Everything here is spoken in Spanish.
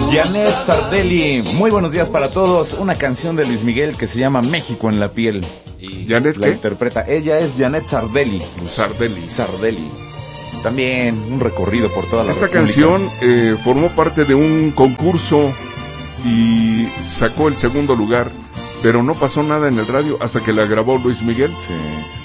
Janet Sardelli, muy buenos días para todos. Una canción de Luis Miguel que se llama México en la piel. Y ¿Janet la qué? interpreta. Ella es Janet Sardelli. Sardelli. También un recorrido por toda la Esta República. canción formó parte de un concurso y sacó el segundo lugar, pero no pasó nada en el radio hasta que la grabó Luis Miguel. Sí.